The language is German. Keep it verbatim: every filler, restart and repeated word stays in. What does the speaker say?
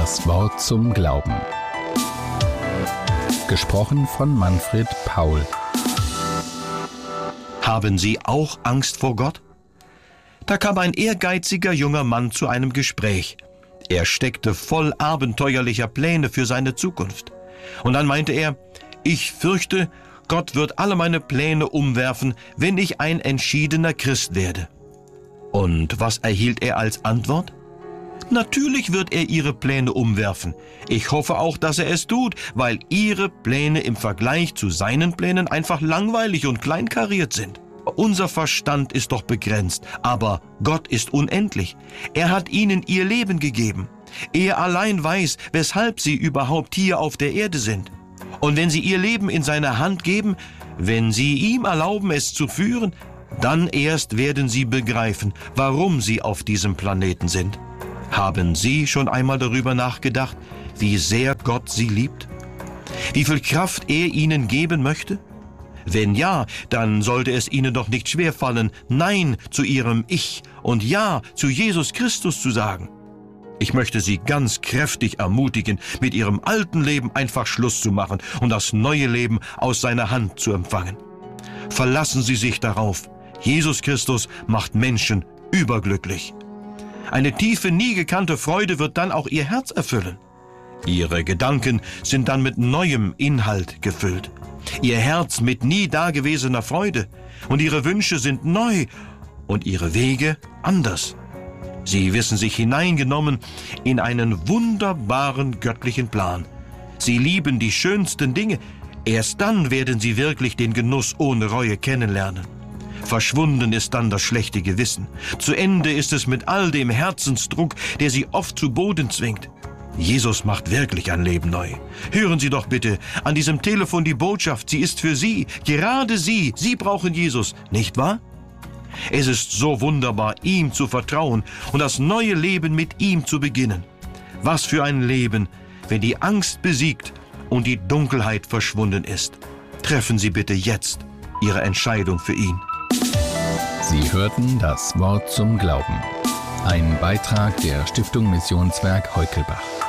Das Wort zum Glauben. Gesprochen von Manfred Paul. Haben Sie auch Angst vor Gott? Da kam ein ehrgeiziger junger Mann zu einem Gespräch. Er steckte voll abenteuerlicher Pläne für seine Zukunft. Und dann meinte er, ich fürchte, Gott wird alle meine Pläne umwerfen, wenn ich ein entschiedener Christ werde. Und was erhielt er als Antwort? Natürlich wird er Ihre Pläne umwerfen. Ich hoffe auch, dass er es tut, weil Ihre Pläne im Vergleich zu seinen Plänen einfach langweilig und kleinkariert sind. Unser Verstand ist doch begrenzt, aber Gott ist unendlich. Er hat Ihnen Ihr Leben gegeben. Er allein weiß, weshalb Sie überhaupt hier auf der Erde sind. Und wenn Sie Ihr Leben in seine Hand geben, wenn Sie ihm erlauben, es zu führen, dann erst werden Sie begreifen, warum Sie auf diesem Planeten sind. Haben Sie schon einmal darüber nachgedacht, wie sehr Gott Sie liebt? Wie viel Kraft er Ihnen geben möchte? Wenn ja, dann sollte es Ihnen doch nicht schwerfallen, Nein zu Ihrem Ich und Ja zu Jesus Christus zu sagen. Ich möchte Sie ganz kräftig ermutigen, mit Ihrem alten Leben einfach Schluss zu machen und das neue Leben aus seiner Hand zu empfangen. Verlassen Sie sich darauf. Jesus Christus macht Menschen überglücklich. Eine tiefe, nie gekannte Freude wird dann auch Ihr Herz erfüllen. Ihre Gedanken sind dann mit neuem Inhalt gefüllt. Ihr Herz mit nie dagewesener Freude. Und Ihre Wünsche sind neu und Ihre Wege anders. Sie wissen sich hineingenommen in einen wunderbaren göttlichen Plan. Sie lieben die schönsten Dinge. Erst dann werden Sie wirklich den Genuss ohne Reue kennenlernen. Verschwunden ist dann das schlechte Gewissen. Zu Ende ist es mit all dem Herzensdruck, der Sie oft zu Boden zwingt. Jesus macht wirklich ein Leben neu. Hören Sie doch bitte an diesem Telefon die Botschaft, sie ist für Sie, gerade Sie, Sie brauchen Jesus, nicht wahr? Es ist so wunderbar, ihm zu vertrauen und das neue Leben mit ihm zu beginnen. Was für ein Leben, wenn die Angst besiegt und die Dunkelheit verschwunden ist. Treffen Sie bitte jetzt Ihre Entscheidung für ihn. Sie hörten das Wort zum Glauben. Ein Beitrag der Stiftung Missionswerk Heukelbach.